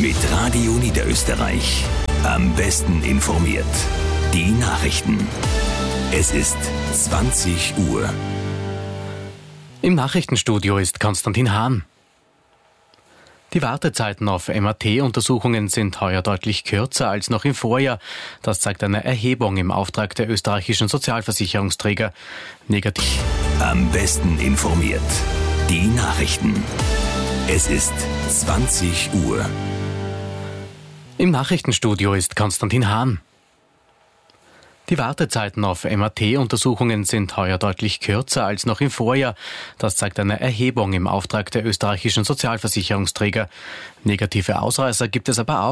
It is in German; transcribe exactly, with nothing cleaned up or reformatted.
Mit Radio Niederösterreich. Am besten informiert. Die Nachrichten. Es ist zwanzig Uhr. Im Nachrichtenstudio ist Konstantin Hahn. Die Wartezeiten auf M R T-Untersuchungen sind heuer deutlich kürzer als noch im Vorjahr. Das zeigt eine Erhebung im Auftrag der österreichischen Sozialversicherungsträger. Negativ. Am besten informiert. Die Nachrichten. Es ist zwanzig Uhr. Im Nachrichtenstudio ist Konstantin Hahn. Die Wartezeiten auf M R T-Untersuchungen sind heuer deutlich kürzer als noch im Vorjahr. Das zeigt eine Erhebung im Auftrag der österreichischen Sozialversicherungsträger. Negative Ausreißer gibt es aber auch.